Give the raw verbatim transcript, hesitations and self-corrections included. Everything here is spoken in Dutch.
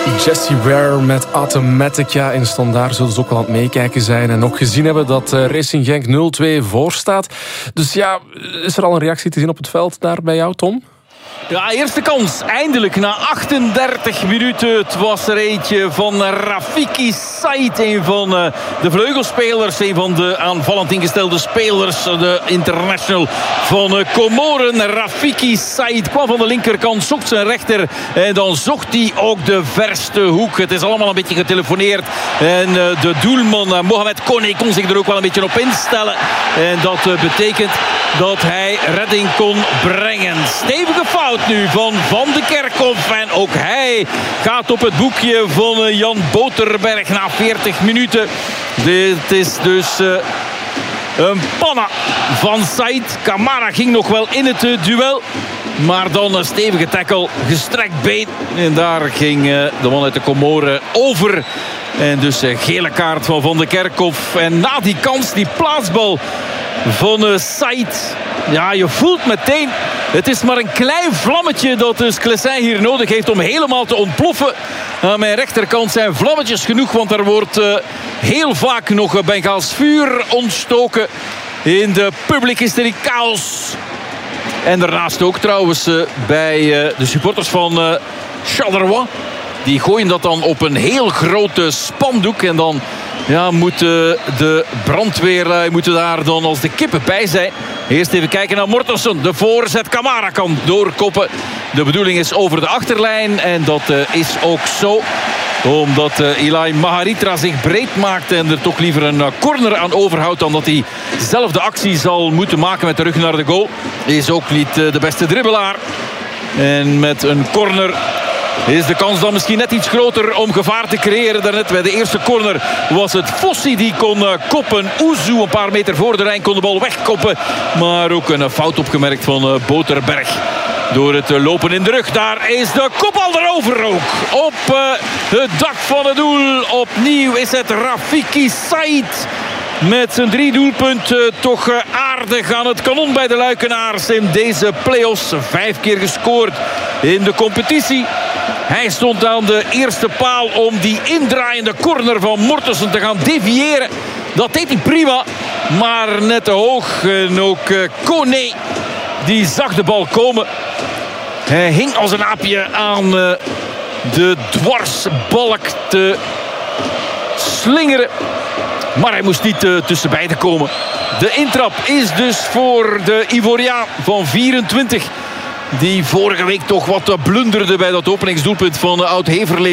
Jessie Ware met Automatic. Ja, in Standaard zullen ze ook wel aan het meekijken zijn. En ook gezien hebben dat uh, Racing Genk nul twee voor staat. Dus ja, is er al een reactie te zien op het veld daar bij jou, Tom? Ja, eerste kans. Eindelijk na achtendertig minuten. Het was er eentje van Rafiki Said. Een van uh, de vleugelspelers. Een van de aanvallend ingestelde spelers. De international van uh, Comoren. Rafiki Said kwam van de linkerkant. Zocht zijn rechter. En dan zocht hij ook de verste hoek. Het is allemaal een beetje getelefoneerd. En uh, de doelman uh, Mohamed Kone kon zich er ook wel een beetje op instellen. En dat uh, betekent dat hij redding kon brengen. Stevige fout nu van Van de Kerkhof. En ook hij gaat op het boekje van Jan Boterberg na veertig minuten. Dit is dus uh, een panna van Said. Kamara ging nog wel in het uh, duel. Maar dan een stevige tackle, gestrekt been. En daar ging uh, de man uit de Comoren over. En dus een gele kaart van Van de Kerkhof. En na die kans, die plaatsbal van uh, Said. Ja, je voelt meteen, het is maar een klein vlammetje dat dus Clessin hier nodig heeft om helemaal te ontploffen. Aan mijn rechterkant zijn vlammetjes genoeg, want er wordt uh, heel vaak nog Bengaals vuur ontstoken. In de publiek is er chaos. En daarnaast ook trouwens uh, bij uh, de supporters van uh, Charleroi. Die gooien dat dan op een heel grote spandoek. En dan ja, moet uh, de brandweer uh, moeten daar dan als de kippen bij zijn. Eerst even kijken naar Mortensen. De voorzet. Kamara kan doorkoppen. De bedoeling is over de achterlijn. En dat uh, is ook zo. Omdat uh, Eli Maharitra zich breed maakt. En er toch liever een uh, corner aan overhoudt. Dan dat hij zelf de actie zal moeten maken met de rug naar de goal. Is ook niet uh, de beste dribbelaar. En met een corner is de kans dan misschien net iets groter om gevaar te creëren. Daarnet bij de eerste corner was het Fossi die kon uh, koppen. Oezu een paar meter voor de lijn kon de bal wegkoppen. Maar ook een uh, fout opgemerkt van uh, Boterberg. Door het uh, lopen in de rug. Daar is de kopbal erover ook. Op uh, het dak van het doel. Opnieuw is het Rafiki Said. Met zijn drie doelpunten toch uh, aardig aan het kanon bij de Luikenaars in deze play-offs. Vijf keer gescoord in de competitie. Hij stond aan de eerste paal om die indraaiende corner van Mortensen te gaan deviëren. Dat deed hij prima, maar net te hoog. En ook uh, Kone, die zag de bal komen. Hij hing als een aapje aan uh, de dwarsbalk te slingeren. Maar hij moest niet uh, tussen beiden komen. De intrap is dus voor de Ivoriaan van vierentwintig. Die vorige week toch wat blunderde bij dat openingsdoelpunt van Oud-Heverlee.